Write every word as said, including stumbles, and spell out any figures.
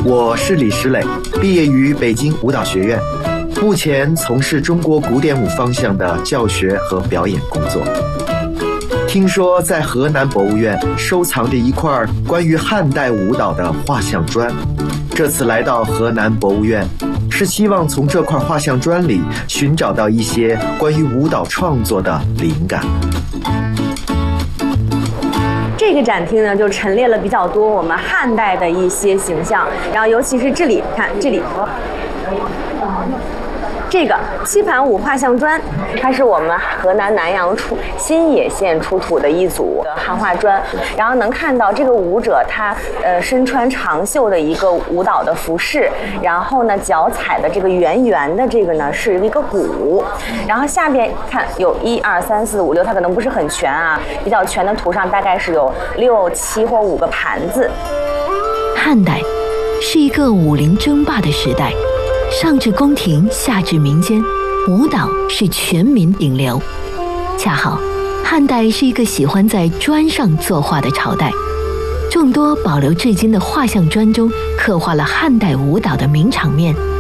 我是李石磊，毕业于北京舞蹈学院，目前从事中国古典舞方向的教学和表演工作。听说在河南博物院收藏着一块关于汉代舞蹈的画像砖，这次来到河南博物院，是希望从这块画像砖里寻找到一些关于舞蹈创作的灵感。 这个展厅呢，就陈列了比较多我们汉代的一些形象，然后尤其是这里，看这里。这个棋盘舞画像砖，它是我们河南南阳出新野县出土的一组汉画砖，然后能看到这个舞者他呃身穿长袖的一个舞蹈的服饰，然后呢脚踩的这个圆圆的这个呢是一个鼓，然后下边看有一二三四五六，它可能不是很全啊，比较全的图上大概是有六七或五个盘子。 汉代是一个武林争霸的时代。上至宫廷，下至民间，舞蹈是全民顶流。恰好，汉代是一个喜欢在砖上作画的朝代，众多保留至今的画像砖中刻画了汉代舞蹈的名场面，